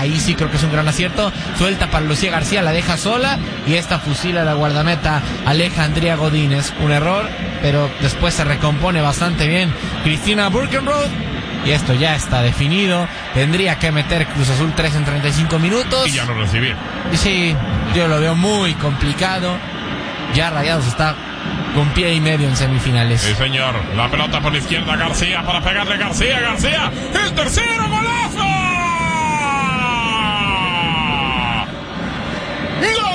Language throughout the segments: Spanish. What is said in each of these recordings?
ahí sí creo que es un gran acierto. Suelta para Lucía García, la deja sola y esta fusila la guardameta Alejandría Godínez. Un error, pero después se recompone bastante bien Cristina Burkenroth. Y esto ya está definido. Tendría que meter Cruz Azul 3 en 35 minutos. Y ya lo recibí. Y sí, yo lo veo muy complicado. Ya Rayados está con pie y medio en semifinales. Sí, señor. La pelota por la izquierda, García para pegarle. García. El tercero, golazo. ¡Gol!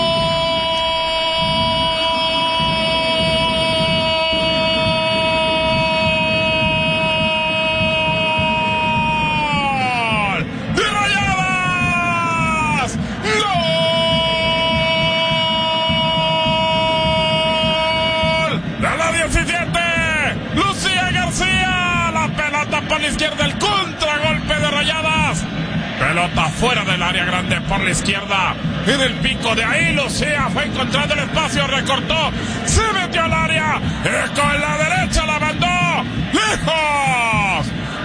Por la izquierda, el contragolpe de Rayadas. Pelota fuera del área grande por la izquierda. En el pico de ahí, Lucía fue encontrando el espacio, recortó, se metió al área. Con la derecha la mandó lejos.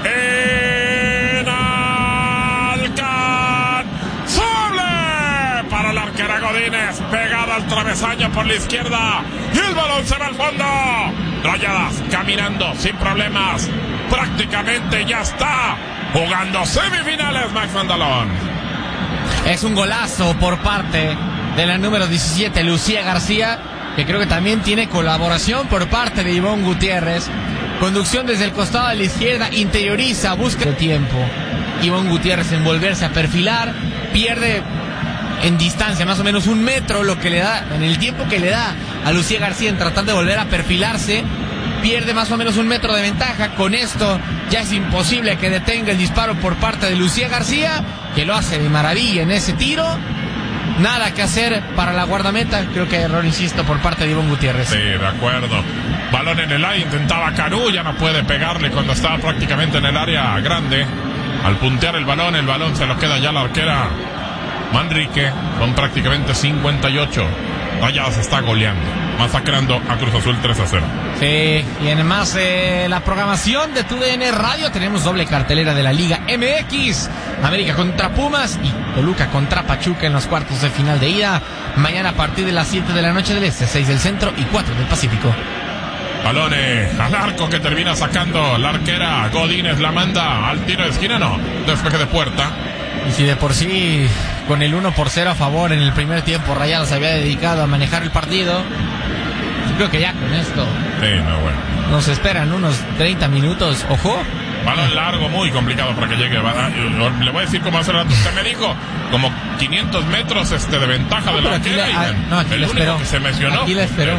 Inalcanzable para la arquera Godínez. Pegada al travesaño por la izquierda. Y el balón se va al fondo. Rayadas caminando sin problemas. Prácticamente ya está jugando semifinales, Max Mandalón. Es un golazo por parte de la número 17, Lucía García, que creo que también tiene colaboración por parte de Ivonne Gutiérrez. Conducción desde el costado de la izquierda, interioriza, busca el tiempo. Ivonne Gutiérrez en volverse a perfilar, pierde en distancia más o menos 1 metro, lo que le da, en el tiempo que le da a Lucía García en tratar de volver a perfilarse. Pierde más o menos 1 metro de ventaja. Con esto ya es imposible que detenga el disparo por parte de Lucía García, que lo hace de maravilla en ese tiro. Nada que hacer para la guardameta. Creo que error, insisto, por parte de Ivonne Gutiérrez. Sí, de acuerdo. Balón en el aire, intentaba Canú, ya no puede pegarle cuando estaba prácticamente en el área grande. Al puntear el balón se lo queda ya la arquera Manrique. Son prácticamente 58. Rayados está goleando, masacrando a Cruz Azul 3-0. Sí, y en más la programación de TUDN Radio tenemos doble cartelera de la Liga MX. América contra Pumas y Toluca contra Pachuca en los cuartos de final de ida. Mañana a partir de las 7 de la noche del Este, 6 del Centro y 4 del Pacífico. Balones al arco que termina sacando la arquera Godínez, la manda al tiro de esquina, no, despeje de puerta. Y si de por sí con el 1-0 a favor en el primer tiempo Rayados se había dedicado a manejar el partido, yo creo que ya con esto nos esperan unos 30 minutos, ojo. Balón largo, muy complicado para que llegue. Le voy a decir cómo hace rato usted me dijo, como 500 metros de ventaja de la arquera. Aquí el la único esperó. Que se mencionó. Aquí la esperó.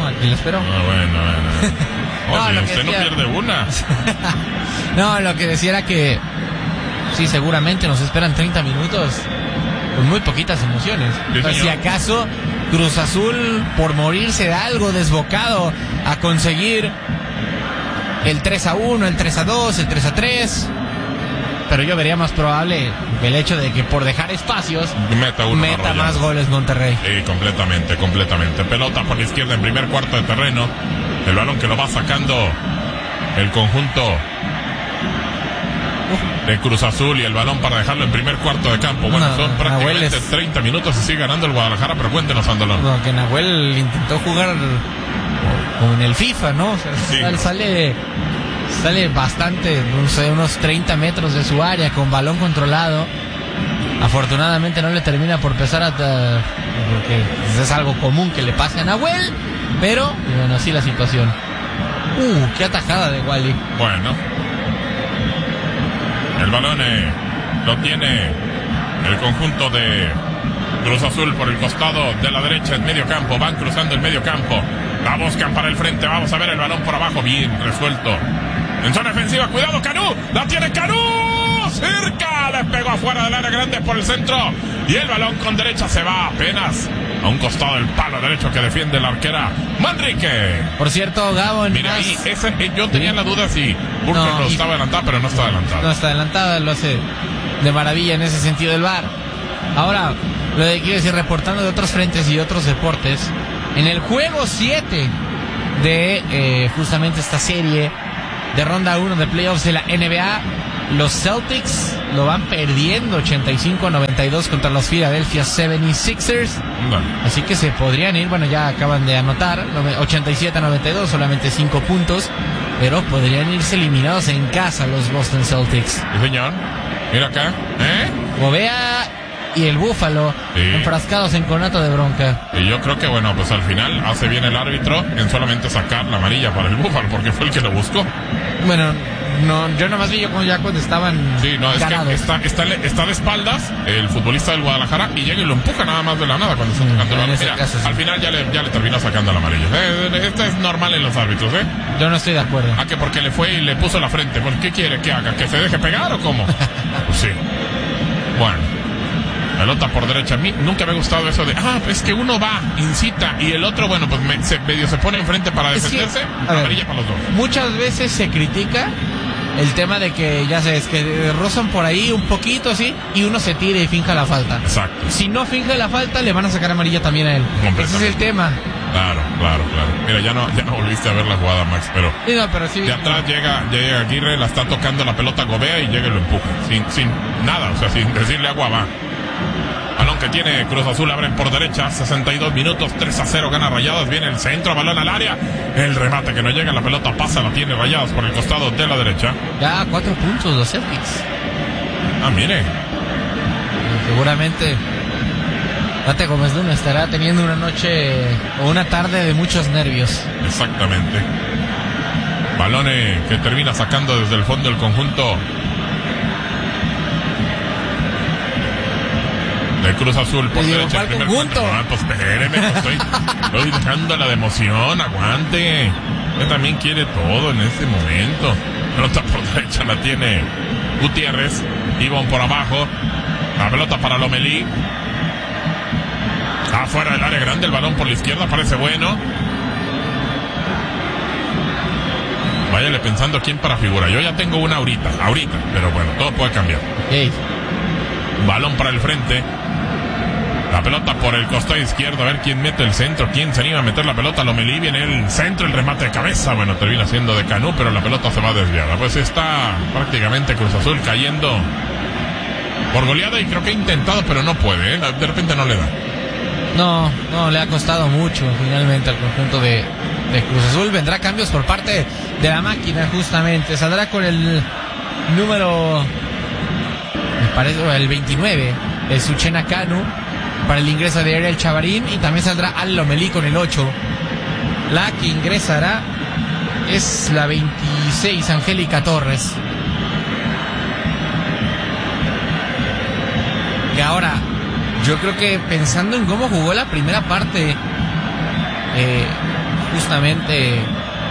Bueno. Usted no pierde una. No, lo que decía era que sí, seguramente nos esperan 30 minutos con muy poquitas emociones. Sí, o sea, si acaso Cruz Azul, por morirse de algo desbocado a conseguir el 3-1, el 3-2, el 3-3, pero yo vería más probable el hecho de que por dejar espacios meta más goles Monterrey. Sí, completamente. Pelota por la izquierda en primer cuarto de terreno. El balón que lo va sacando el conjunto de Cruz Azul y el balón para dejarlo en primer cuarto de campo. Bueno, son prácticamente 30 minutos y sigue ganando el Guadalajara, pero cuéntenos, Andalón. No, que Nahuel intentó jugar como en el FIFA, ¿no? O sea, sí, sale bastante, no sé, unos 30 metros de su área con balón controlado. Afortunadamente no le termina por pesar porque es algo común que le pase a Nahuel, pero bueno, así la situación. Qué atajada de Wally. Bueno, el balón lo tiene el conjunto de Cruz Azul por el costado de la derecha en medio campo. Van cruzando el medio campo, la buscan para el frente. Vamos a ver el balón por abajo, bien resuelto en zona defensiva. Cuidado, Canú, la tiene Canú, cerca, le pegó afuera del área grande por el centro y el balón con derecha se va apenas a un costado del palo derecho que defiende la arquera Manrique. Por cierto, Gabo, mira ahí, yo tenía la duda si Burton estaba adelantado, pero no está adelantado. No está adelantada, lo hace de maravilla en ese sentido el VAR. Ahora, lo de quiero decir, reportando de otros frentes y de otros deportes, en el juego 7 de justamente esta serie de ronda 1 de playoffs de la NBA, Los Celtics lo van perdiendo 85-92 contra los Philadelphia 76ers. No. Así que se podrían ir, bueno, ya acaban de anotar 87-92, solamente 5 puntos, pero podrían irse eliminados en casa los Boston Celtics. Sí, señor. Mira acá. Gobea y el Búfalo enfrascados en conato de bronca. Y yo creo que, bueno, pues al final hace bien el árbitro en solamente sacar la amarilla para el Búfalo, porque fue el que lo buscó. Bueno, no, yo nomás vi ya cuando estaban ganados. Que está de espaldas el futbolista del Guadalajara y llega y lo empuja nada más de la nada cuando está tocando el balón. Sí. Al final ya le termina sacando la amarilla. Esto es normal en los árbitros, Yo no estoy de acuerdo. Que porque le fue y le puso la frente. ¿Por qué quiere que haga? ¿Que se deje pegar o cómo? Pues sí. Bueno, pelota por derecha. A mí nunca me ha gustado eso de, es que uno va, incita, y el otro, bueno, pues medio se pone enfrente para defenderse. Amarilla para los dos. Muchas veces se critica el tema de que, ya sabes, que rozan por ahí un poquito así y uno se tira y finja la falta. Exacto. Si no finge la falta, le van a sacar amarilla también a él. Ese es el tema. Claro. Mira, ya no volviste a ver la jugada, Max, pero... Sí, no, pero sí. De atrás llega Aguirre, la está tocando la pelota Gobea y llega y lo empuja. Sin nada, o sea, sin decirle agua va. Balón que tiene Cruz Azul, abren por derecha, 62 minutos, 3-0, gana Rayadas, viene el centro, balón al área, el remate que no llega, la pelota pasa, la tiene Rayadas por el costado de la derecha. Ya 4 puntos los Celtics. Mire. Seguramente Tate Gómez Luna estará teniendo una noche o una tarde de muchos nervios. Exactamente. Balón que termina sacando desde el fondo el conjunto de Cruz Azul por derecha. El primer conjunto. Pues espéreme, estoy dejándola de emoción, aguante. Él también quiere todo en este momento. Pelota por derecha la tiene Gutiérrez. Ivón por abajo. La pelota para Lomelí. Afuera del área grande, el balón por la izquierda, parece bueno. Váyale pensando quién para figura. Yo ya tengo una ahorita, pero bueno, todo puede cambiar. Okay. Balón para el frente. La pelota por el costado izquierdo, a ver quién mete el centro, quién se anima a meter la pelota. Lomelí, viene el centro, el remate de cabeza. Bueno, termina siendo de Canú, pero la pelota se va desviada. Pues está prácticamente Cruz Azul cayendo por goleada y creo que ha intentado, pero no puede, de repente no le da. No, le ha costado mucho finalmente al conjunto de Cruz Azul. Vendrá cambios por parte de la máquina justamente. Saldrá con el número, me parece, el 29, el Suchena Canu, para el ingreso de Ariel Chavarín, y también saldrá Al Lomelí con el 8. La que ingresará es la 26, Angélica Torres. Que ahora, yo creo que pensando en cómo jugó la primera parte, justamente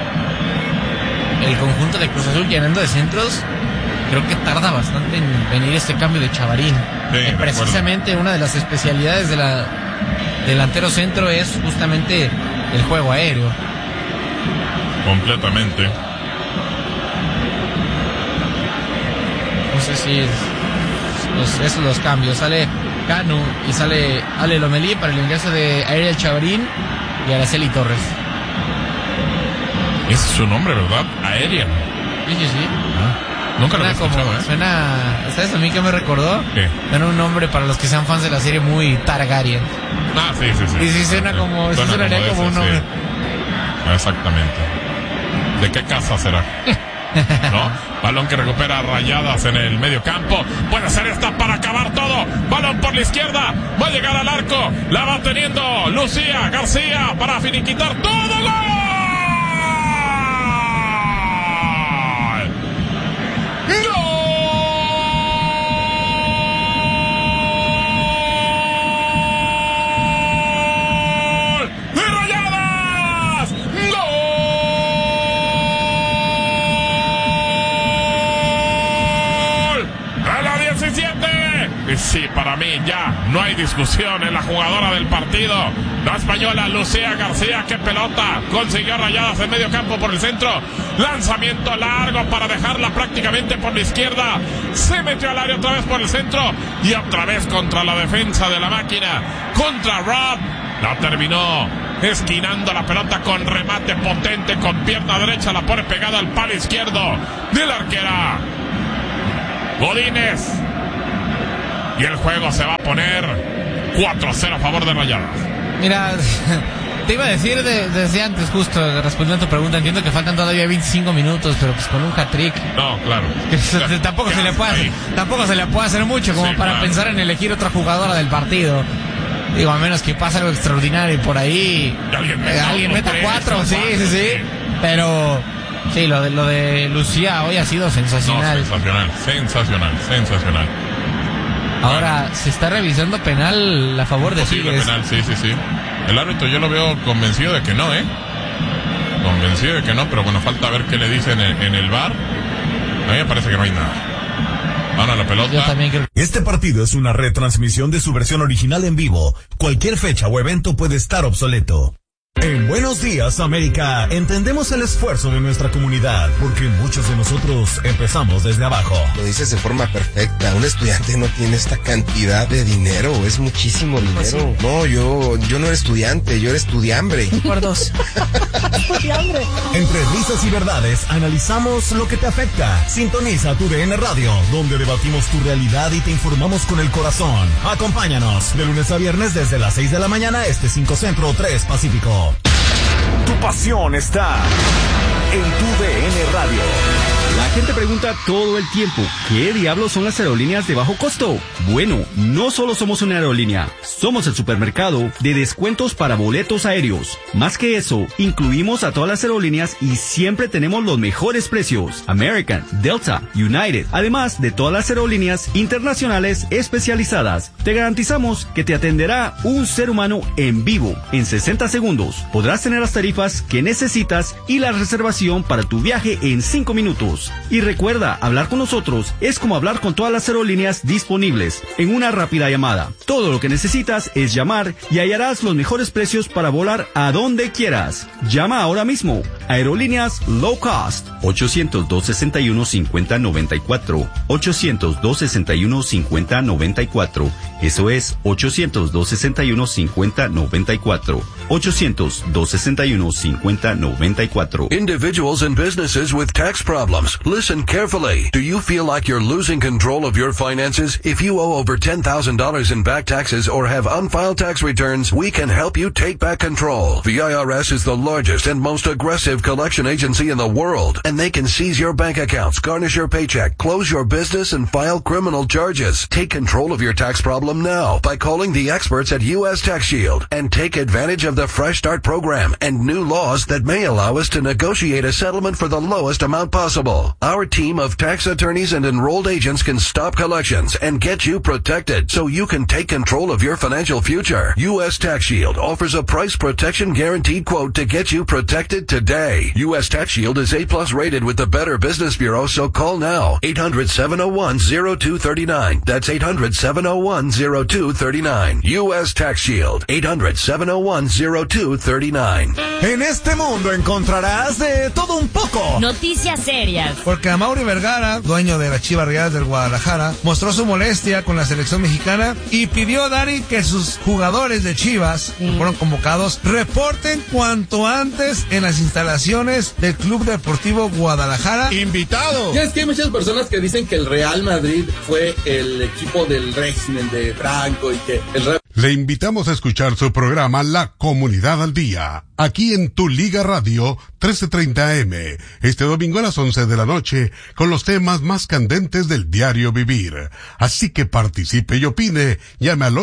el conjunto de Cruz Azul llenando de centros, creo que tarda bastante en venir este cambio de Chavarín. Sí, precisamente una de las especialidades del delantero centro es justamente el juego aéreo. Completamente. No sé si esos los cambios. Sale Canu y sale Ale Lomelí para el ingreso de Ariel Chavarín y Araceli Torres. Ese es su nombre, ¿verdad? Aerial. Sí. Nunca lo había escuchado, Suena, ¿sabes a mí qué me recordó? ¿Qué? Suena un nombre para los que sean fans de la serie muy Targaryen. Sí. Y sí suena como, sí sonaría como un nombre. Sí. Exactamente. ¿De qué casa será? ¿No? Balón que recupera Rayadas en el medio campo. Puede ser esta para acabar todo. Balón por la izquierda. Va a llegar al arco. La va teniendo Lucía García para finiquitar todo. ¡Gol! Sí, para mí ya no hay discusión en la jugadora del partido, la española Lucía García. Qué pelota consiguió Rayadas en medio campo por el centro, lanzamiento largo para dejarla prácticamente por la izquierda, se metió al área otra vez por el centro y otra vez contra la defensa de la máquina, contra Rob, la terminó esquinando la pelota con remate potente con pierna derecha, la pone pegada al palo izquierdo de la arquera Godínez. Y el juego se va a poner 4-0 a favor de Rayados. Mira, te iba a decir desde antes, justo respondiendo a tu pregunta, entiendo que faltan todavía 25 minutos, pero pues con un hat-trick. No, claro. Tampoco se le puede hacer mucho como para pensar en elegir otra jugadora del partido. Digo, a menos que pase algo extraordinario y por ahí alguien meta 4, sí. Pero sí, lo de Lucía hoy ha sido sensacional. Sensacional. Ahora se está revisando penal a favor de Tigres. Penal, sí. El árbitro yo lo veo convencido de que no, pero bueno, falta ver qué le dicen en el VAR. A mí me parece que no hay nada. Ahora la pelota. Yo también creo. Este partido es una retransmisión de su versión original en vivo. Cualquier fecha o evento puede estar obsoleto. En Buenos Días, América, entendemos el esfuerzo de nuestra comunidad, porque muchos de nosotros empezamos desde abajo. Lo dices de forma perfecta. Un estudiante no tiene esta cantidad de dinero, es muchísimo dinero. Pues sí. No, yo no era estudiante, yo era estudiambre. Por 2. Estudiambre. Entre risas y verdades, analizamos lo que te afecta. Sintoniza tu DN Radio, donde debatimos tu realidad y te informamos con el corazón. Acompáñanos de lunes a viernes desde las 6 de la mañana, 5 Centro, 3 Pacífico. Tu pasión está en tu DN Radio. La gente pregunta todo el tiempo, ¿qué diablos son las aerolíneas de bajo costo? Bueno, no solo somos una aerolínea, somos el supermercado de descuentos para boletos aéreos. Más que eso, incluimos a todas las aerolíneas y siempre tenemos los mejores precios. American, Delta, United, además de todas las aerolíneas internacionales especializadas. Te garantizamos que te atenderá un ser humano en vivo en 60 segundos. Podrás tener las tarifas que necesitas y la reservación para tu viaje en 5 minutos. Y recuerda, hablar con nosotros es como hablar con todas las aerolíneas disponibles en una rápida llamada. Todo lo que necesitas es llamar y hallarás los mejores precios para volar a donde quieras. Llama ahora mismo. Aerolíneas Low Cost. 800-261-5094. 800-261-5094. Eso es 800-261-5094. 800-261-5094. Individuals and businesses with tax problems. Listen carefully. Do you feel like you're losing control of your finances? If you owe over $10,000 in back taxes or have unfiled tax returns, we can help you take back control. The IRS is the largest and most aggressive collection agency in the world, and they can seize your bank accounts, garnish your paycheck, close your business, and file criminal charges. Take control of your tax problem now by calling the experts at U.S. Tax Shield and take advantage of the Fresh Start program and new laws that may allow us to negotiate a settlement for the lowest amount possible. Our team of tax attorneys and enrolled agents can stop collections and get you protected so you can take control of your financial future. U.S. Tax Shield offers a price protection guaranteed quote to get you protected today. U.S. Tax Shield is A+ rated with the Better Business Bureau, so call now. 800-701-0239. That's 800-701-0239. U.S. Tax Shield. 800-701-0239. En este mundo encontrarás de todo un poco. Noticias serias. Porque Amaury Vergara, dueño de las Chivas Rayadas del Guadalajara, mostró su molestia con la selección mexicana y pidió a Dari que sus jugadores de Chivas, que fueron convocados, reporten cuanto antes en las instalaciones del Club Deportivo Guadalajara. ¡Invitado! Ya es que hay muchas personas que dicen que el Real Madrid fue el equipo del régimen de Franco y que el Real... Le invitamos a escuchar su programa La Comunidad al Día, aquí en Tu Liga Radio 1330 AM, este domingo a las 11 de la noche, con los temas más candentes del diario vivir. Así que participe y opine, llame al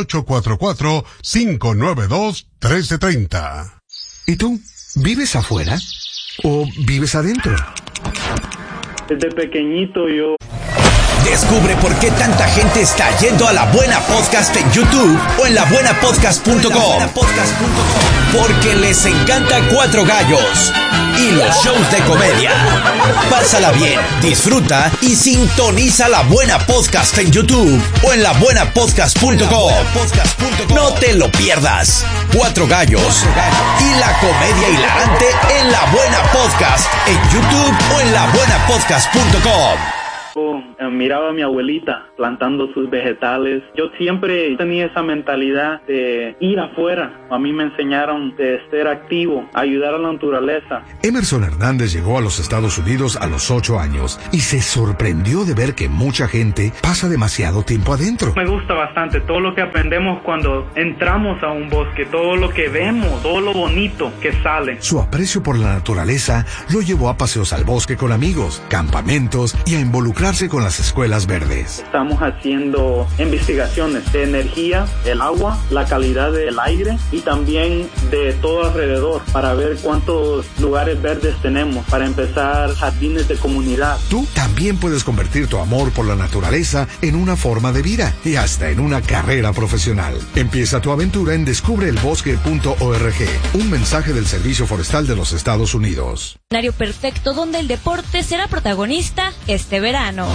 844-592-1330. ¿Y tú? ¿Vives afuera o vives adentro? Desde pequeñito yo... Descubre por qué tanta gente está yendo a La Buena Podcast en YouTube o en labuenapodcast.com. Porque les encanta Cuatro Gallos y los shows de comedia. Pásala bien, disfruta y sintoniza La Buena Podcast en YouTube o en labuenapodcast.com. No te lo pierdas. Cuatro Gallos y la comedia hilarante en La Buena Podcast en YouTube o en labuenapodcast.com. miraba a mi abuelita plantando sus vegetales. Yo siempre tenía esa mentalidad de ir afuera. A mí me enseñaron de ser activo, ayudar a la naturaleza. Emerson Hernández llegó a los Estados Unidos a los 8 años y se sorprendió de ver que mucha gente pasa demasiado tiempo adentro. Me gusta bastante todo lo que aprendemos cuando entramos a un bosque, todo lo que vemos, todo lo bonito que sale. Su aprecio por la naturaleza lo llevó a paseos al bosque con amigos, campamentos y a involucrarse con las escuelas verdes. Estamos haciendo investigaciones de energía, el agua, la calidad del aire y también de todo alrededor para ver cuántos lugares verdes tenemos, para empezar jardines de comunidad. Tú también puedes convertir tu amor por la naturaleza en una forma de vida y hasta en una carrera profesional. Empieza tu aventura en descubreelbosque.org. Un mensaje del Servicio Forestal de los Estados Unidos. Escenario perfecto donde el deporte será protagonista este verano.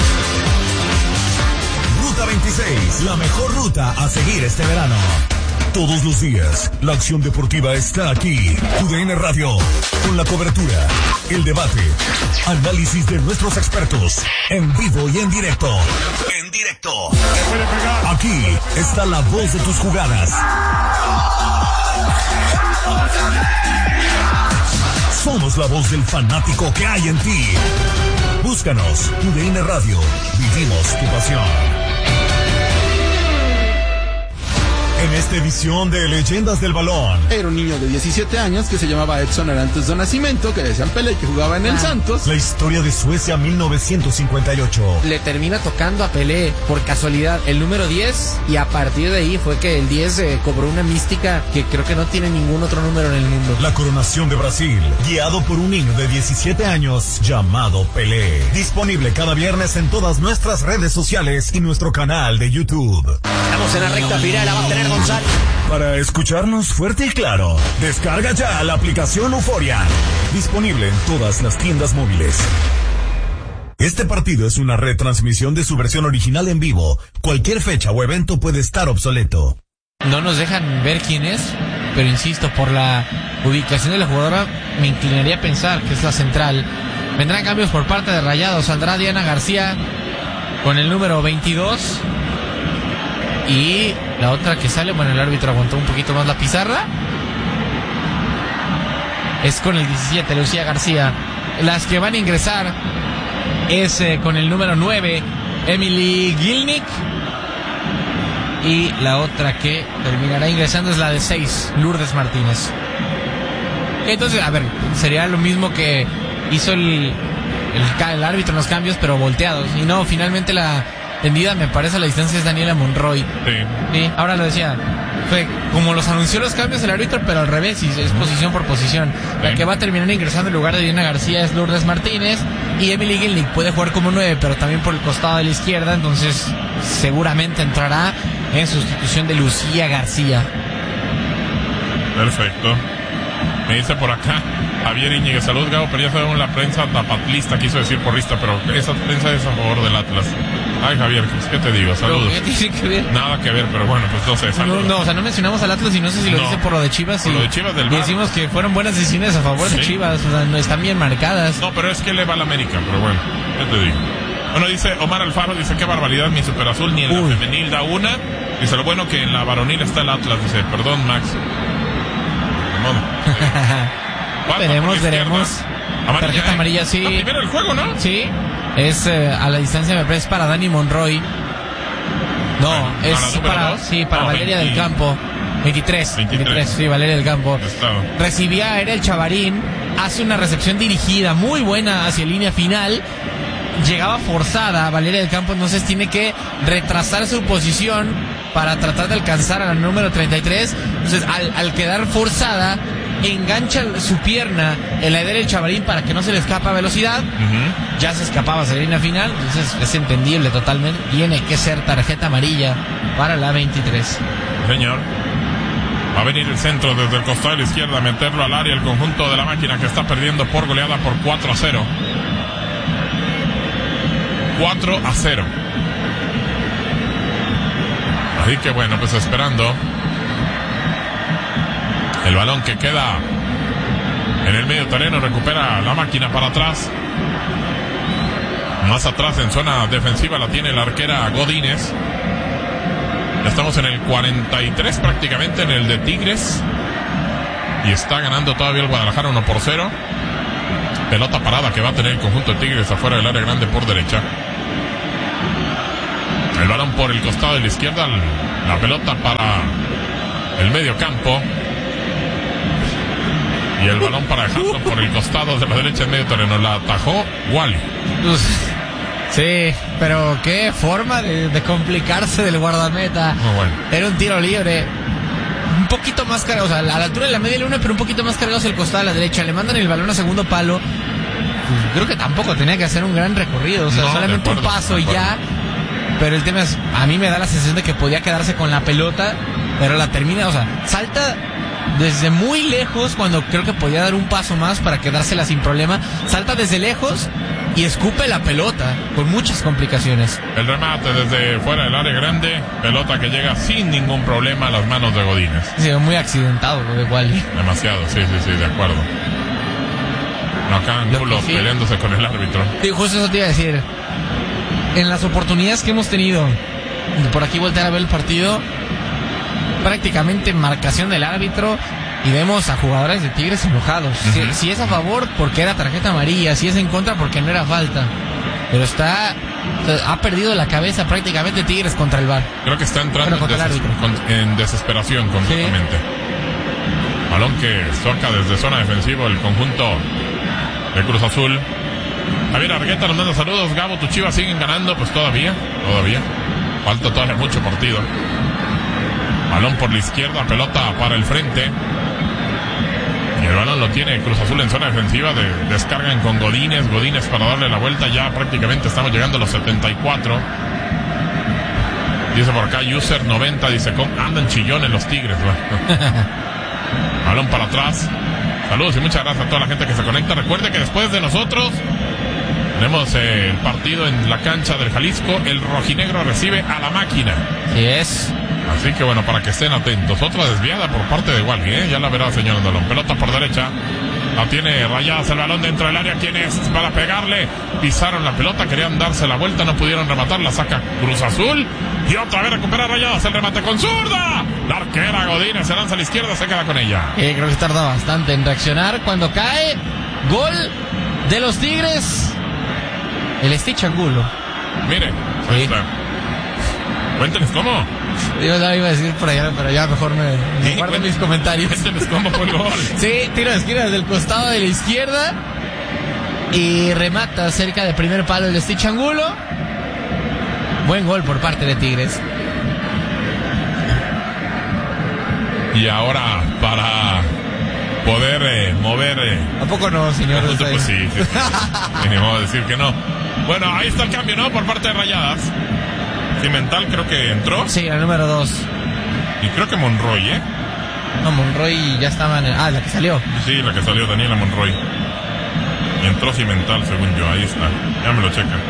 Ruta 26, la mejor ruta a seguir este verano. Todos los días, la acción deportiva está aquí. TUDN Radio, con la cobertura, el debate, análisis de nuestros expertos, en vivo y en directo. En directo. Aquí está la voz de tus jugadas. Somos la voz del fanático que hay en ti. Búscanos, TUDN Radio. Vivimos tu pasión. En esta edición de Leyendas del Balón. Era un niño de 17 años que se llamaba Edson Arantes do Nascimento, que decían Pelé, que jugaba en el Santos. La historia de Suecia 1958. Le termina tocando a Pelé por casualidad el número 10 y a partir de ahí fue que el 10 cobró una mística que creo que no tiene ningún otro número en el mundo. La coronación de Brasil, guiado por un niño de 17 años llamado Pelé. Disponible cada viernes en todas nuestras redes sociales y nuestro canal de YouTube. Estamos en la recta final, la va a tener Gonzalo. Para escucharnos fuerte y claro, descarga ya la aplicación Euforia. Disponible en todas las tiendas móviles. Este partido es una retransmisión de su versión original en vivo. Cualquier fecha o evento puede estar obsoleto. No nos dejan ver quién es, pero insisto, por la ubicación de la jugadora me inclinaría a pensar que es la central. Vendrán cambios por parte de Rayados. Saldrá Diana García con el número 22. Y la otra que sale, bueno, el árbitro aguantó un poquito más la pizarra, es con el 17, Lucía García. Las que van a ingresar es con el número 9, Emily Gilnick. Y la otra que terminará ingresando es la de 6, Lourdes Martínez. Entonces, a ver, sería lo mismo que hizo el árbitro en los cambios, pero volteados. Y no, finalmente la tendida, me parece, a la distancia es Daniela Monroy. Sí, ahora lo decía. Fue como los anunció los cambios el árbitro, pero al revés, y es posición por posición. La que va a terminar ingresando en lugar de Diana García es Lourdes Martínez. Y Emily Gilnick puede jugar como 9, pero también por el costado de la izquierda. Entonces, seguramente entrará en sustitución de Lucía García. Perfecto. Me dice por acá Javier Íñiguez, salud Gabo, pero ya sabemos la prensa tapatlista, quiso decir porrista, pero esa prensa es a favor del Atlas. Ay, Javier, ¿qué te digo? Saludos. ¿Qué tiene que ver? Nada que ver, pero bueno, pues no sé, saludos. No, o sea, no mencionamos al Atlas y no sé si lo dice por lo de Chivas. Por lo de Chivas del VAR. Decimos que fueron buenas decisiones a favor de Chivas, o sea, no están bien marcadas. No, pero es que le va a la América, pero bueno, ¿qué te digo? Bueno, dice Omar Alfaro, dice, qué barbaridad, mi Super Azul ni en la femenil da una. Dice, lo bueno que en la varonil está el Atlas, dice, perdón, Max. Veremos. Tarjeta amarilla, sí. La primera del juego, ¿no? Sí. Es a la distancia, me parece, para Dani Monroy. No, es para Valeria 20. del Campo. 23, sí, Valeria del Campo. Recibía a Ariel Chavarín, hace una recepción dirigida muy buena hacia línea final. Llegaba forzada Valeria del Campo, entonces tiene que retrasar su posición para tratar de alcanzar al número 33. Entonces, al quedar forzada, engancha su pierna en la del Chavarín para que no se le escapa velocidad. Ya se escapaba hacia la línea final, entonces es entendible totalmente. Tiene que ser tarjeta amarilla para la 23. Señor, va a venir el centro desde el costado de la izquierda, a meterlo al área el conjunto de la máquina, que está perdiendo por goleada por 4-0. 4-0. Así que bueno, pues esperando el balón que queda en el medio terreno, recupera la máquina para atrás. Más atrás en zona defensiva la tiene la arquera Godínez. Ya estamos en el 43 prácticamente en el de Tigres. Y está ganando todavía el Guadalajara 1-0. Pelota parada que va a tener el conjunto de Tigres afuera del área grande por derecha. El balón por el costado de la izquierda. La pelota para el medio campo. Y el balón para dejarlo por el costado de la derecha en medio terreno. La atajó Wally. Sí, pero qué forma de complicarse del guardameta. Bueno. Era un tiro libre. Un poquito más cargado, o sea, a la altura de la media luna, pero un poquito más cargado hacia el costado de la derecha. Le mandan el balón a segundo palo. Creo que tampoco tenía que hacer un gran recorrido. O sea, no, solamente un paso y ya. Pero el tema es, a mí me da la sensación de que podía quedarse con la pelota, pero la termina, o sea, salta desde muy lejos cuando creo que podía dar un paso más para quedársela sin problema. Salta desde lejos y escupe la pelota con muchas complicaciones. El remate desde fuera del área grande, pelota que llega sin ningún problema a las manos de Godínez. Sí, muy accidentado lo de Wally. Demasiado, sí, de acuerdo. Acá Angulo peleándose con el árbitro. Sí, justo eso te iba a decir. En las oportunidades que hemos tenido por aquí voltear a ver el partido, prácticamente marcación del árbitro y vemos a jugadores de Tigres enojados. Si es a favor, porque era tarjeta amarilla, si es en contra, porque no era falta. Pero ha perdido la cabeza prácticamente Tigres contra el VAR. Creo que está entrando en desesperación completamente. Sí. Balón que toca desde zona defensiva el conjunto de Cruz Azul. Javier Argueta nos manda saludos. Gabo, tus Chivas siguen ganando. Pues todavía falta todavía mucho partido. Balón por la izquierda, pelota para el frente. Y el balón lo tiene Cruz Azul en zona defensiva. Descargan con Godínez para darle la vuelta. Ya prácticamente estamos llegando a los 74. Dice por acá User 90, dice, andan chillones los Tigres. Balón para atrás. Saludos y muchas gracias a toda la gente que se conecta. Recuerde que después de nosotros tenemos el partido en la cancha del Jalisco. El rojinegro recibe a la Máquina. Sí es. Así que bueno, para que estén atentos. Otra desviada por parte de Wally, ya la verá, señor Andalón. Pelota por derecha. La tiene Rayadas, el balón dentro del área. ¿Quién es? Para pegarle. Pisaron la pelota, querían darse la vuelta, no pudieron rematar. La saca Cruz Azul. Y otra vez recupera Rayadas, el remate con zurda. La arquera Godínez se lanza a la izquierda, se queda con ella. Creo que tarda bastante en reaccionar. Cuando cae, gol de los Tigres. El Stitch Angulo. Mire, ahí está. Cuéntenos cómo. Yo ya iba a decir por allá, pero ya mejor me guardo mis comentarios. Cuéntenos cómo fue el gol. Sí, tiro de esquina desde el costado de la izquierda. Y remata cerca del primer palo el Stitch Angulo. Buen gol por parte de Tigres. Y ahora para poder mover... ¿A poco no, señor? Pues sí. Ni modo de decir que no. Bueno, ahí está el cambio, ¿no? Por parte de Rayadas. Cimental creo que entró. Sí, la número 2. Y creo que Monroy, No, Monroy ya estaba en la que salió. Sí, la que salió, Daniela Monroy. Y entró Cimental, según yo, ahí está. Ya me lo checan.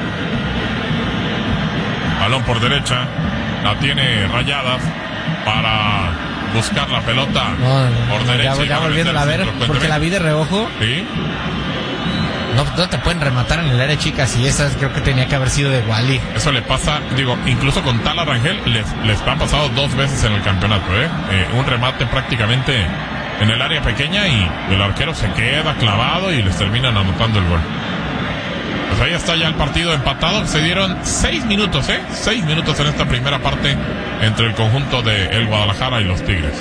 Balón por derecha. La tiene Rayadas para buscar la pelota por derecha. Ya volviéndola a ver, porque la vi de reojo. Sí. No te pueden rematar en el área chica, si esa creo que tenía que haber sido de Wally. Eso le pasa, incluso con Tala Rangel les han pasado 2 veces en el campeonato, un remate prácticamente en el área pequeña y el arquero se queda clavado y les terminan anotando el gol. Pues ahí está ya el partido empatado. Se dieron 6 minutos, 6 minutos en esta primera parte entre el conjunto de el Guadalajara y los Tigres.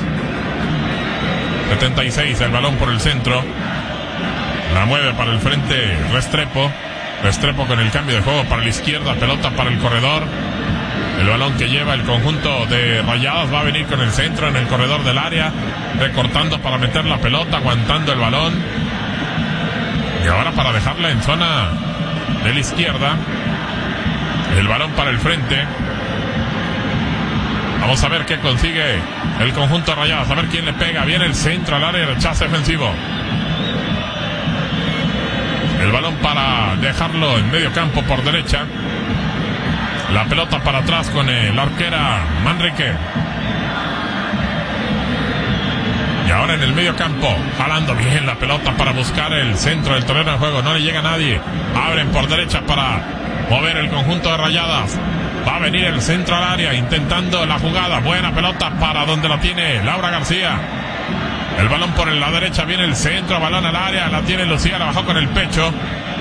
76, el balón por el centro. La mueve para el frente Restrepo con el cambio de juego para la izquierda, pelota para el corredor. El balón que lleva el conjunto de Rayadas va a venir con el centro en el corredor del área, recortando para meter la pelota, aguantando el balón. Y ahora para dejarla en zona de la izquierda, el balón para el frente. Vamos a ver qué consigue el conjunto de Rayadas, a ver quién le pega. Viene el centro al área, rechazo defensivo. El balón para dejarlo en medio campo por derecha. La pelota para atrás con la arquera Manrique. Y ahora en el medio campo, jalando bien la pelota para buscar el centro del terreno de juego. No le llega a nadie. Abren por derecha para mover el conjunto de Rayadas. Va a venir el centro al área intentando la jugada. Buena pelota para donde la tiene Laura García. El balón por la derecha, viene el centro, balón al área, la tiene Lucía, la bajó con el pecho.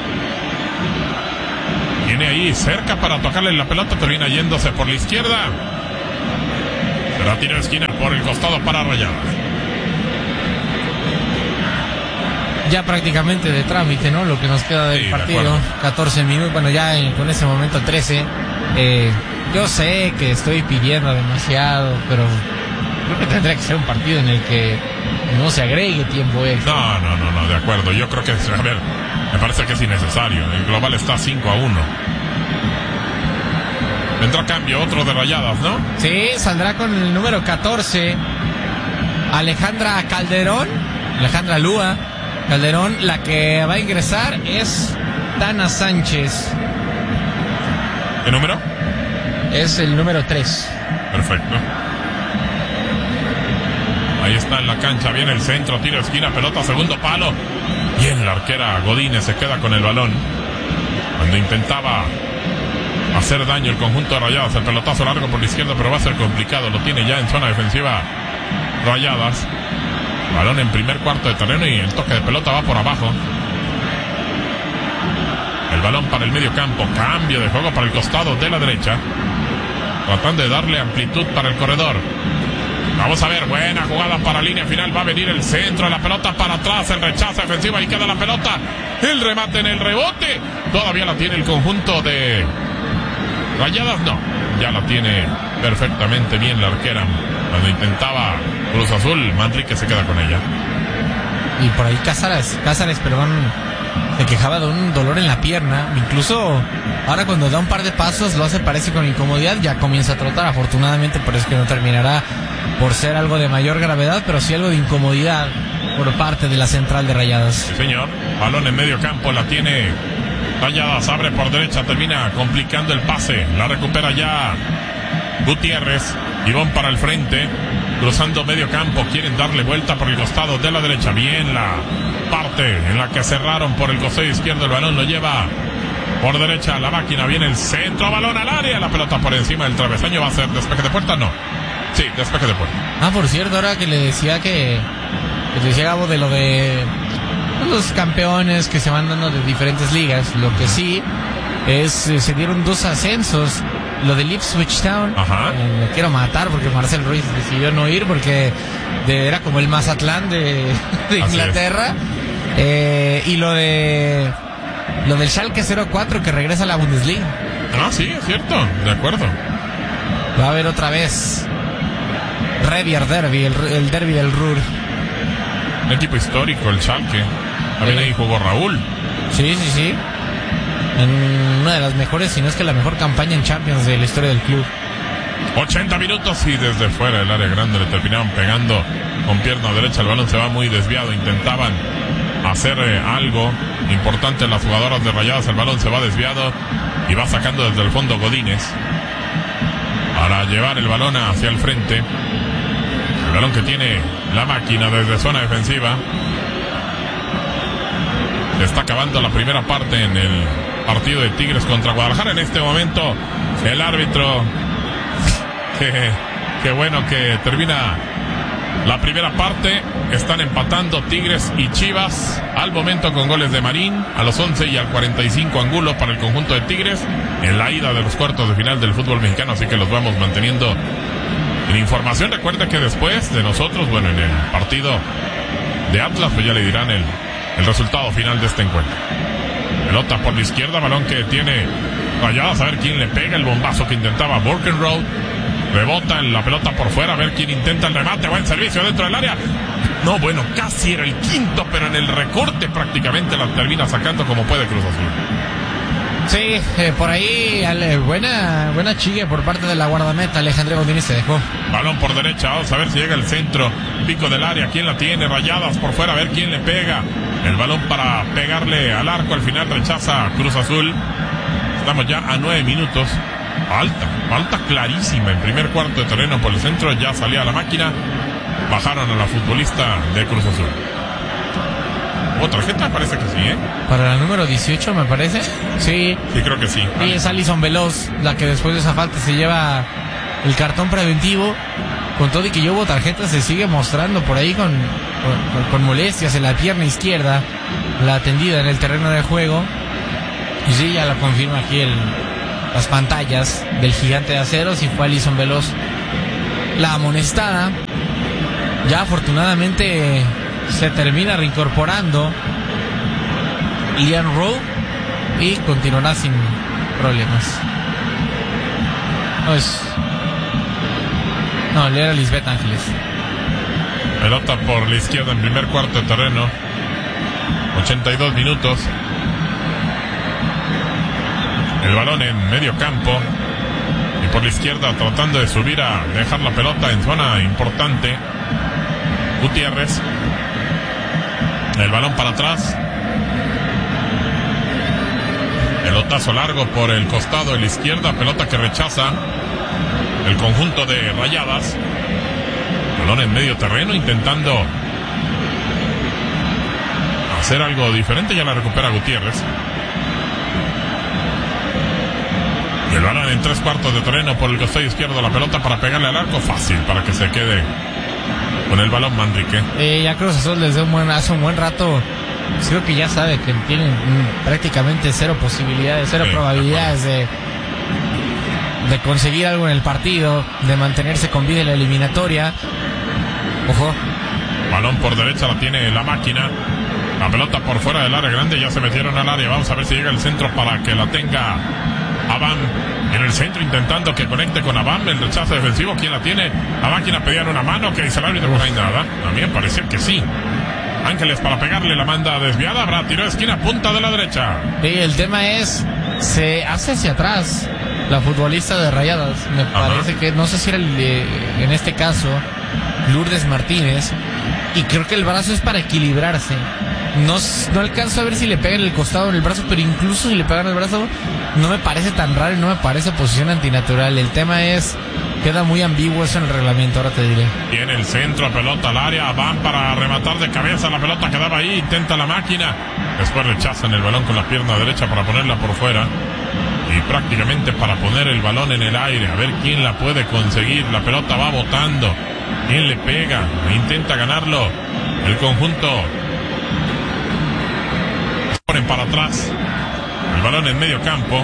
Viene ahí cerca para tocarle la pelota, termina yéndose por la izquierda. Será tiro de esquina por el costado para Rayadas. Ya prácticamente de trámite, ¿no? Lo que nos queda del partido. 14 minutos, bueno, ya con ese momento 13. Yo sé que estoy pidiendo demasiado, pero creo que tendría que ser un partido en el que no se agregue tiempo extra. No, de acuerdo. Yo creo que, a ver, me parece que es innecesario. El global está 5-1. Vendrá cambio, otro de Rayadas, ¿no? Sí, saldrá con el número 14 Alejandra Lúa Calderón. La que va a ingresar es Dana Sánchez. ¿Qué número? Es el número 3. Perfecto. Ahí está en la cancha, viene el centro, tiro de esquina, pelota, segundo palo. Bien, la arquera Godínez se queda con el balón. Cuando intentaba hacer daño el conjunto de Rayadas, el pelotazo largo por la izquierda, pero va a ser complicado. Lo tiene ya en zona defensiva Rayadas. Balón en primer cuarto de terreno y el toque de pelota va por abajo. El balón para el medio campo, cambio de juego para el costado de la derecha, tratando de darle amplitud para el corredor. Vamos a ver, buena jugada para línea final, va a venir el centro, la pelota para atrás, el rechazo defensivo, ahí queda la pelota, el remate en el rebote, todavía la tiene el conjunto de Rayadas, no, ya la tiene perfectamente bien la arquera. Cuando intentaba Cruz Azul, Manrique se queda con ella. Y por ahí Cázares, se quejaba de un dolor en la pierna. Incluso ahora cuando da un par de pasos lo hace, parece con incomodidad, ya comienza a trotar. Afortunadamente, por eso que no terminará por ser algo de mayor gravedad, pero sí algo de incomodidad por parte de la central de Rayadas. Sí, señor. Balón en medio campo, la tiene Rayadas, abre por derecha, termina complicando el pase, la recupera ya Gutiérrez. Ivón para el frente, cruzando medio campo, quieren darle vuelta por el costado de la derecha. Bien la parte en la que cerraron por el costado izquierdo, el balón lo lleva por derecha la máquina, viene el centro, balón al área, la pelota por encima del travesaño, va a ser despeje de puerta, no. Sí, despeje de puerta. Por cierto, ahora que le decía que le decía Gabo de lo de los campeones que se van dando de diferentes ligas, lo que sí es, se dieron 2 ascensos. Lo de Ipswich Town, me quiero matar porque Marcel Ruiz decidió no ir porque era como el Mazatlán de Inglaterra. Y lo del Schalke 04 que regresa a la Bundesliga. Sí, es cierto, de acuerdo. Va a haber otra vez Revier Derby, el derby del Ruhr. Un equipo histórico, el Schalke. También ahí jugó Raúl. Sí. En una de las mejores, si no es que la mejor campaña en Champions de la historia del club. 80 minutos y desde fuera del área grande le terminaban pegando con pierna derecha. El balón se va muy desviado. Intentaban hacer algo importante en las jugadoras de Rayadas. El balón se va desviado y va sacando desde el fondo Godínez para llevar el balón hacia el frente. El balón que tiene la máquina desde zona defensiva. Está acabando la primera parte en el partido de Tigres contra Guadalajara. En este momento el árbitro, que bueno que termina la primera parte. Están empatando Tigres y Chivas al momento con goles de Marín a los 11 y al 45 Angulo para el conjunto de Tigres en la ida de los cuartos de final del fútbol mexicano, así que los vamos manteniendo en información. Recuerda que después de nosotros, bueno, en el partido de Atlas, pues ya le dirán el resultado final de este encuentro. Pelota por la izquierda, balón que tiene Rayadas, a ver quién le pega, el bombazo que intentaba Borkenroad, rebota en la pelota por fuera, a ver quién intenta el remate, buen servicio dentro del área, no, bueno, casi era el quinto, pero en el recorte prácticamente la termina sacando como puede Cruz Azul. Sí, por ahí buena chigue por parte de la guardameta. Alejandra Godínez se dejó. Balón por derecha, vamos a ver si llega el centro, pico del área, quién la tiene, Rayadas por fuera, a ver quién le pega. El balón para pegarle al arco, al final rechaza Cruz Azul. Estamos ya a 9 minutos. Falta clarísima en primer cuarto de terreno por el centro, ya salía la máquina. Bajaron a la futbolista de Cruz Azul. ¿Hubo tarjeta? Parece que sí, ¿eh? Para la número 18, me parece. Sí. Sí, creo que sí. Y es Alison Veloz, la que después de esa falta se lleva el cartón preventivo. Con todo y que ya hubo tarjeta, se sigue mostrando por ahí con molestias en la pierna izquierda, la atendida en el terreno de juego. Y sí, ya lo confirma aquí las pantallas del Gigante de Acero. Si fue Alison Veloz la amonestada. Ya afortunadamente se termina reincorporando Lian Rowe y continuará sin problemas. No, le era Lisbeth Ángeles. Pelota por la izquierda en primer cuarto de terreno. 82 minutos. El balón en medio campo. Y por la izquierda tratando de subir a dejar la pelota en zona importante. Gutiérrez. El balón para atrás. Pelotazo largo por el costado de la izquierda. Pelota que rechaza el conjunto de Rayadas. Balón en medio terreno intentando hacer algo diferente. Ya la recupera Gutiérrez. Y el balón en tres cuartos de terreno por el costado izquierdo. La pelota para pegarle al arco. Fácil para que se quede con el balón Manrique. Ya Cruz Azul desde hace un buen rato. Creo que ya sabe que tienen prácticamente cero posibilidades, cero probabilidades de conseguir algo en el partido, de mantenerse con vida en la eliminatoria. Ojo. Balón por derecha la tiene la máquina. La pelota por fuera del área grande. Ya se metieron al área. Vamos a ver si llega el centro para que la tenga Abam. En el centro intentando que conecte con Abam. El rechazo defensivo. ¿Quién la tiene? La máquina pedían una mano. Que dice el árbitro, por ahí nada. A mí me parecía que sí. Ángeles para pegarle, la manda desviada. Habrá tiro de esquina, punta de la derecha. Sí, el tema es, se hace hacia atrás la futbolista de Rayadas. Me parece que, no sé si era en este caso, Lourdes Martínez. Y creo que el brazo es para equilibrarse. No alcanzo a ver si le pegan el costado en el brazo, pero incluso si le pegan el brazo, no me parece tan raro y no me parece posición antinatural. El tema es, queda muy ambiguo eso en el reglamento, ahora te diré. Tiene el centro, pelota al área, van para rematar de cabeza, la pelota quedaba ahí, intenta la máquina, después rechazan el balón con la pierna derecha para ponerla por fuera, y prácticamente para poner el balón en el aire, a ver quién la puede conseguir. La pelota va botando, quién le pega, intenta ganarlo el conjunto. Ponen para atrás el balón en medio campo.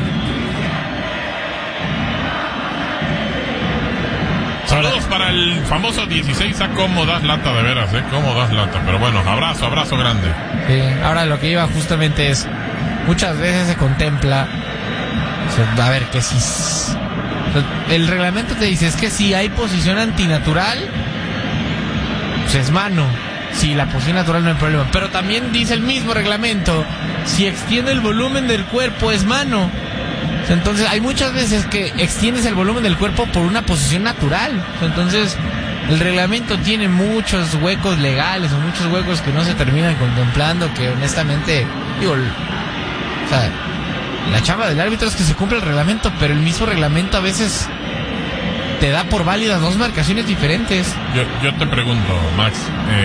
Saludos para el famoso 16. ¿Cómo das lata de veras? ¿Cómo das lata? Pero bueno, abrazo grande. Ahora lo que iba justamente es, muchas veces se contempla, a ver, que si el reglamento te dice es que si hay posición antinatural, pues es mano. Si la posición natural no hay problema. Pero también dice el mismo reglamento, si extiende el volumen del cuerpo es mano. Entonces hay muchas veces que extiendes el volumen del cuerpo por una posición natural. Entonces el reglamento tiene muchos huecos legales o muchos huecos que no se terminan contemplando, que honestamente, digo, o sea, la chamba del árbitro es que se cumpla el reglamento, pero el mismo reglamento a veces te da por válidas dos marcaciones diferentes. Yo te pregunto, Max,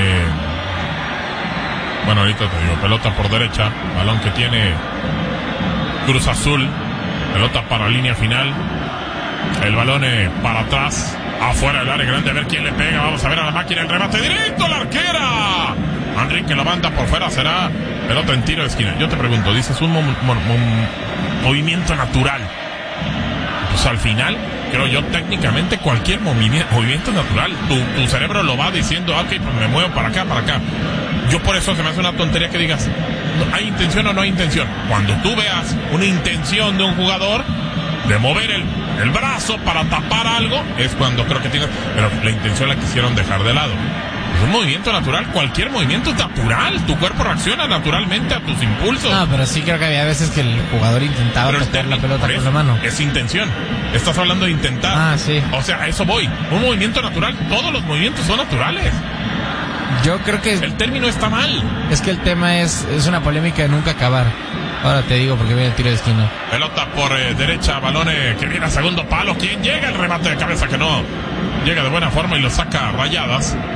bueno, ahorita te digo, pelota por derecha, balón que tiene Cruz Azul, pelota para línea final, el balón para atrás, afuera del área grande, a ver quién le pega, vamos a ver a la máquina, el remate directo a la arquera, Enrique lo manda por fuera, será pelota en tiro de esquina. Yo te pregunto, dices un movimiento natural, pues al final, creo yo, técnicamente cualquier movimiento natural, tu cerebro lo va diciendo, ok, pues me muevo para acá. Yo por eso se me hace una tontería que digas, ¿hay intención o no hay intención? Cuando tú veas una intención de un jugador de mover el brazo para tapar algo, es cuando creo que tienes, pero la intención la quisieron dejar de lado. Es un movimiento natural, cualquier movimiento es natural, tu cuerpo reacciona naturalmente a tus impulsos. No, pero sí creo que había veces que el jugador intentaba tocar la pelota con la mano. Es intención, estás hablando de intentar. Sí. O sea, a eso voy, un movimiento natural, todos los movimientos son naturales. Yo creo que el término está mal. Es que el tema es una polémica de nunca acabar. Ahora te digo porque viene el tiro de esquina. Pelota por derecha, balón que viene a segundo palo. ¿Quién llega? El remate de cabeza que no llega de buena forma y lo saca Rayadas.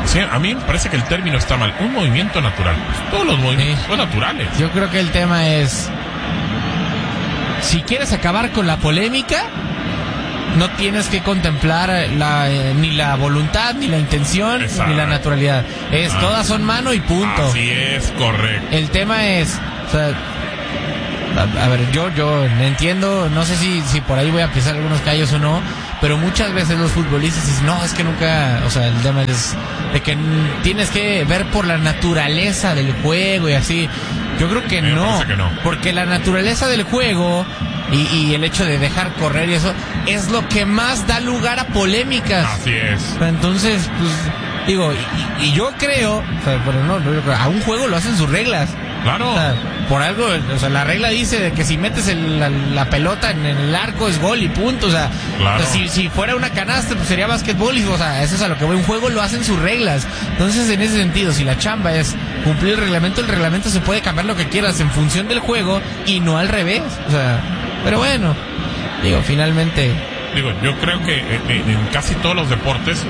Sí, a mí me parece que el término está mal. Un movimiento natural. Pues todos los movimientos son naturales. Yo creo que el tema es, si quieres acabar con la polémica, no tienes que contemplar ni la voluntad, ni la intención, ni la naturalidad. Todas son mano y punto. Así es, correcto. El tema es, o sea, a ver, yo entiendo, no sé si por ahí voy a pisar algunos callos o no, pero muchas veces los futbolistas dicen, no, es que nunca, o sea, el tema es de que tienes que ver por la naturaleza del juego y así. Yo creo que no, porque la naturaleza del juego y el hecho de dejar correr y eso es lo que más da lugar a polémicas. Así es. Entonces, pues, digo, y yo creo, o sea, pero no, a un juego lo hacen sus reglas. Claro. O sea, por algo, o sea, la regla dice de que si metes la pelota en el arco es gol y punto, o sea, claro. O sea, si fuera una canasta pues sería básquetbol y, o sea, eso es a lo que voy, un juego lo hacen sus reglas. Entonces, en ese sentido, si la chamba es cumplir el reglamento se puede cambiar lo que quieras en función del juego y no al revés, o sea, pero bueno, digo, finalmente... Digo, yo creo que en casi todos los deportes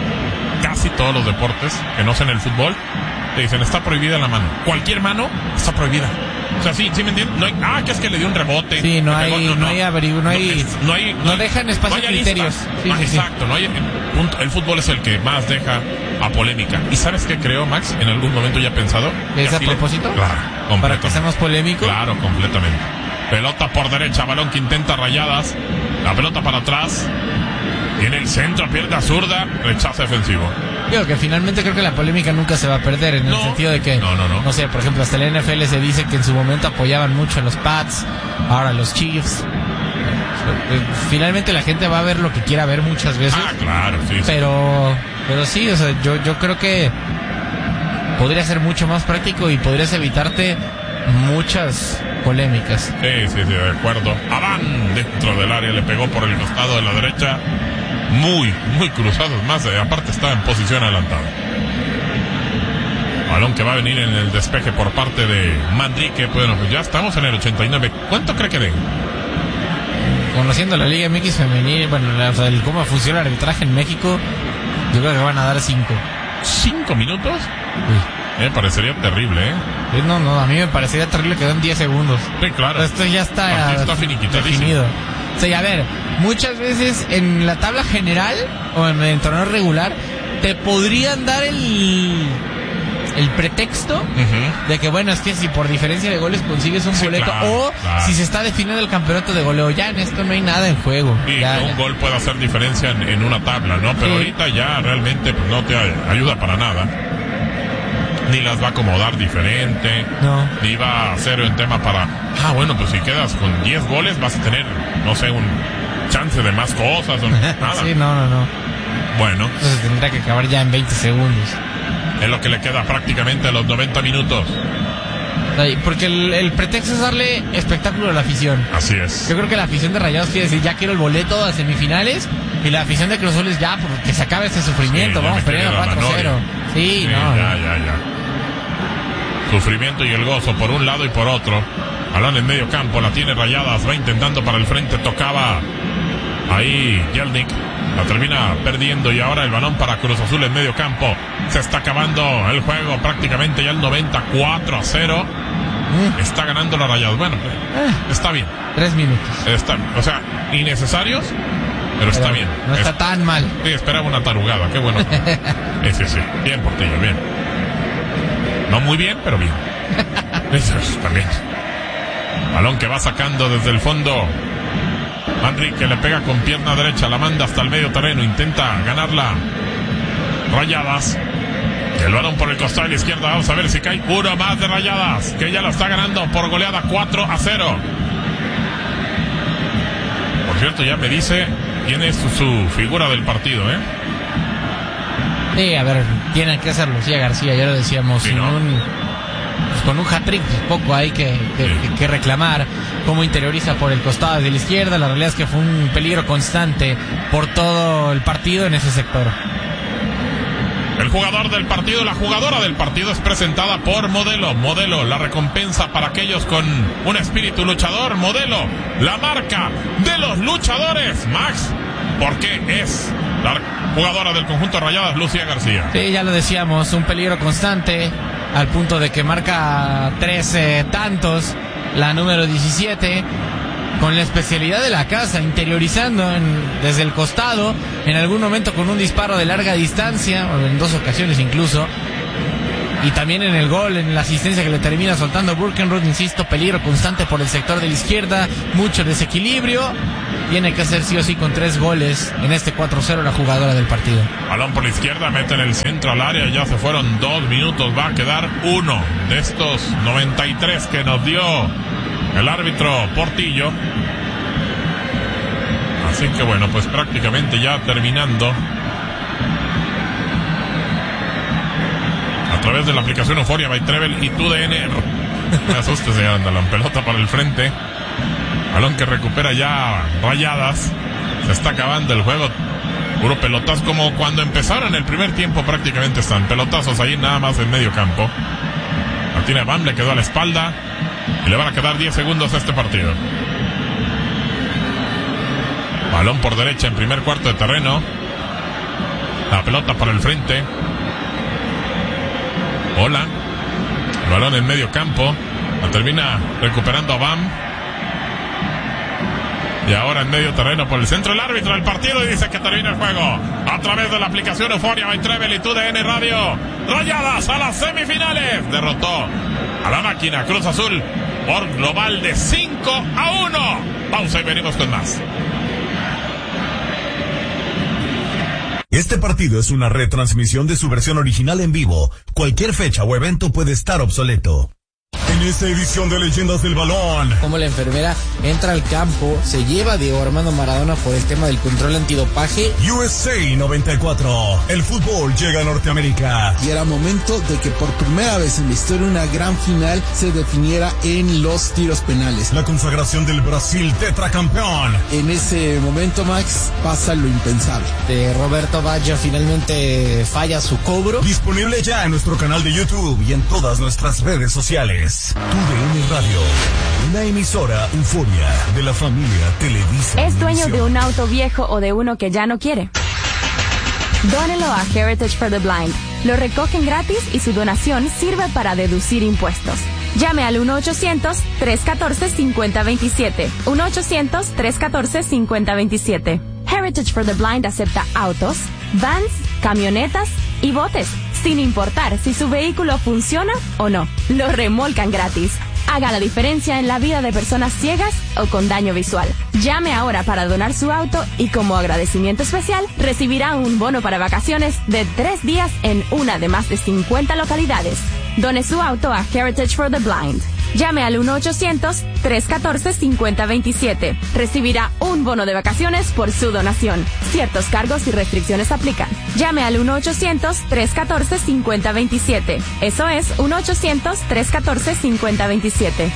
que no sean el fútbol, te dicen, está prohibida la mano. Cualquier mano está prohibida. O sea, sí me entiendes. No hay, que es que le dio un rebote. Sí, no dejan espacio de criterios. Sí, exacto, no hay punto. El fútbol es el que más deja a polémica. ¿Y sabes qué creo, Max? En algún momento ya he pensado. ¿Es a propósito? Claro, para que seamos polémicos. Claro, completamente. Pelota por derecha, balón que intenta Rayadas. La pelota para atrás. Y en el centro, pierna zurda, rechazo defensivo. Digo que finalmente creo que la polémica nunca se va a perder, en el sentido de que, no sé, por ejemplo, hasta el NFL se dice que en su momento apoyaban mucho a los Pats, ahora a los Chiefs. Finalmente la gente va a ver lo que quiera ver muchas veces. Ah, claro, sí. Pero sí, o sea, yo creo que podría ser mucho más práctico y podrías evitarte muchas polémicas. Sí, de acuerdo. Adán dentro del área le pegó por el costado de la derecha. Muy cruzados, más aparte está en posición adelantada. Balón que va a venir en el despeje por parte de Manrique. Bueno, pues ya estamos en el 89. ¿Cuánto cree que den? Conociendo la Liga MX femenil, bueno, o sea, cómo funciona el arbitraje en México, yo creo que van a dar 5. ¿5 minutos? Sí. Parecería terrible, No, a mí me parecería terrible que den 10 segundos. Sí, claro. Esto ya está definido. O sea, a ver, muchas veces en la tabla general o en el torneo regular te podrían dar el pretexto de que, bueno, es que si por diferencia de goles consigues un boleto, claro. Si se está definiendo el campeonato de goleo, ya en esto no hay nada en juego. Y un gol puede hacer diferencia en una tabla, ¿no? Pero ahorita ya realmente pues, no te ayuda para nada. Ni las va a acomodar diferente, ni va a hacer un tema para, bueno, pues si quedas con 10 goles vas a tener, no sé, un chance de más cosas o nada. Sí, no. Bueno. Entonces tendrá que acabar ya en 20 segundos. Es lo que le queda prácticamente a los 90 minutos. Porque el pretexto es darle espectáculo a la afición. Así es. Yo creo que la afición de Rayados quiere decir, ya quiero el boleto a semifinales, y la afición de Cruz Azul es ya, porque se acabe este sufrimiento, vamos perdiendo 4-0. Sí, Ya. Sufrimiento y el gozo por un lado y por otro. Balón en medio campo, la tiene Rayadas, va intentando para el frente, tocaba ahí Jelnik, la termina perdiendo y ahora el balón para Cruz Azul en medio campo. Se está acabando el juego prácticamente ya el 94-0. Está ganando la Rayadas. Bueno, está bien. 3 minutos. O sea, innecesarios, pero está bien. No está tan mal. Sí, esperaba una tarugada, qué bueno. Sí. Bien, Portillo, bien. No muy bien, pero bien. Eso también. Balón que va sacando desde el fondo. Manrique le pega con pierna derecha, la manda hasta el medio terreno, intenta ganarla Rayadas. El balón por el costado de la izquierda, vamos a ver si cae uno más de Rayadas, que ya lo está ganando por goleada 4-0. Por cierto, ya me dice quién es su figura del partido, Sí, a ver, tiene que ser Lucía García, ya lo decíamos, sí, con un hat-trick, pues poco hay que reclamar. Cómo interioriza por el costado de la izquierda, la realidad es que fue un peligro constante por todo el partido en ese sector. El jugador del partido, la jugadora del partido es presentada por Modelo. Modelo, la recompensa para aquellos con un espíritu luchador. Modelo, la marca de los luchadores. Max, ¿por qué es jugadora del conjunto Rayadas, Lucía García. Sí, ya lo decíamos, un peligro constante, al punto de que marca 13 tantos, la número 17, con la especialidad de la casa, interiorizando desde el costado, en algún momento con un disparo de larga distancia, o en 2 ocasiones incluso, y también en el gol, en la asistencia que le termina soltando Burkenroth. Insisto, peligro constante por el sector de la izquierda, mucho desequilibrio. Tiene que hacer sí o sí con 3 goles en este 4-0 la jugadora del partido. Balón por la izquierda, mete en el centro al área, ya se fueron 2 minutos, va a quedar uno de estos 93 que nos dio el árbitro Portillo. Así que bueno, pues prácticamente ya terminando. A través de la aplicación Euforia by Trevel y TUDN. Me asustes, ya anda la pelota para el frente. Balón que recupera ya Rayadas. Se está acabando el juego. Puro pelotazos, como cuando empezaron el primer tiempo prácticamente están. Pelotazos ahí nada más en medio campo. La tiene Bam, le quedó a la espalda. Y le van a quedar 10 segundos a este partido. Balón por derecha en primer cuarto de terreno. La pelota para el frente. Hola. El balón en medio campo. La termina recuperando a Bam. Y ahora en medio terreno por el centro el árbitro del partido y dice que termina el juego. A través de la aplicación Euforia by Trevel y TUDN Radio. Rayadas a las semifinales. Derrotó a la máquina Cruz Azul por global de 5-1. Pausa y venimos con más. Este partido es una retransmisión de su versión original en vivo. Cualquier fecha o evento puede estar obsoleto. En esta edición de Leyendas del Balón, como la enfermera entra al campo, se lleva a Diego Armando Maradona por el tema del control antidopaje. USA 94, el fútbol llega a Norteamérica. Y era momento de que por primera vez en la historia una gran final se definiera en los tiros penales. La consagración del Brasil tetracampeón. En ese momento, Max, pasa lo impensable. Roberto Baggio finalmente falla su cobro. Disponible ya en nuestro canal de YouTube y en todas nuestras redes sociales. TUDN Radio, una emisora Euforia de la familia Televisa. ¿Es dueño de un auto viejo o de uno que ya no quiere? Dónelo a Heritage for the Blind. Lo recogen gratis y su donación sirve para deducir impuestos. Llame al 1-800-314-5027. 1-800-314-5027. Heritage for the Blind acepta autos, vans, camionetas y botes, sin importar si su vehículo funciona o no. Lo remolcan gratis. Haga la diferencia en la vida de personas ciegas o con daño visual. Llame ahora para donar su auto y como agradecimiento especial recibirá un bono para vacaciones de 3 días en una de más de 50 localidades. Done su auto a Heritage for the Blind. Llame al 1-800-314-5027. Recibirá un bono de vacaciones por su donación. Ciertos cargos y restricciones aplican. Llame al 1-800-314-5027. Eso es 1-800-314-5027.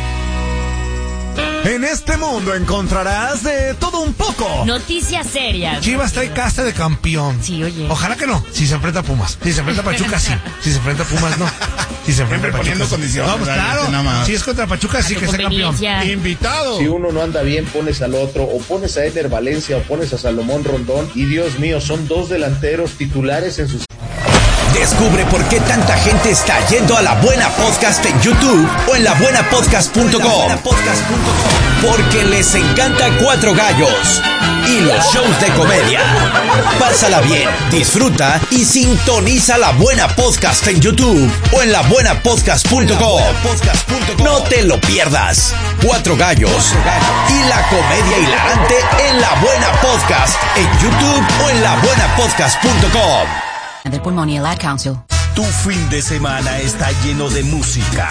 En este mundo encontrarás de todo un poco. Noticias serias. Chivas trae casa de campeón. Sí, oye. Ojalá que no. Si se enfrenta a Pumas. Si se enfrenta a Pachuca, sí. Si se enfrenta a Pumas, no. Si se enfrenta a Pachuca, poniendo condiciones. No, pues claro. Si es contra Pachuca, sí que sea campeón. Invitado. Si uno no anda bien, pones al otro. O pones a Eder Valencia o pones a Salomón Rondón. Y Dios mío, son 2 delanteros titulares en sus... Descubre por qué tanta gente está yendo a La Buena Podcast en YouTube o en labuenapodcast.com. Porque les encanta Cuatro Gallos y los shows de comedia. Pásala bien, disfruta y sintoniza La Buena Podcast en YouTube o en labuenapodcast.com. No te lo pierdas. Cuatro Gallos y la comedia hilarante en La Buena Podcast en YouTube o en labuenapodcast.com. The Pulmonary Ad Council. Tu fin de semana está lleno de música,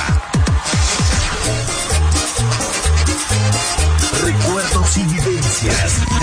recuerdos y vivencias.